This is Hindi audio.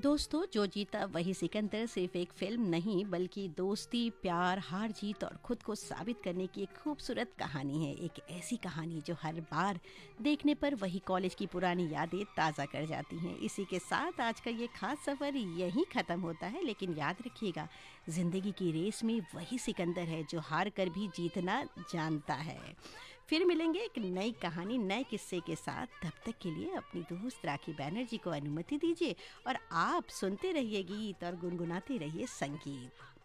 दोस्तों, जो जीता वही सिकंदर सिर्फ एक फिल्म नहीं बल्कि दोस्ती, प्यार, हार जीत और खुद को साबित करने की एक खूबसूरत कहानी है। एक ऐसी कहानी जो हर बार देखने पर वही कॉलेज की पुरानी यादें ताज़ा कर जाती हैं। इसी के साथ आज का ये खास सफ़र यहीं ख़त्म होता है, लेकिन याद रखिएगा, ज़िंदगी की रेस में वही सिकंदर है जो हार कर भी जीतना जानता है। फिर मिलेंगे एक नई कहानी, नए किस्से के साथ। तब तक के लिए अपनी दोस्त राखी बैनर्जी को अनुमति दीजिए और आप सुनते रहिए गीत और गुनगुनाते रहिए संगीत।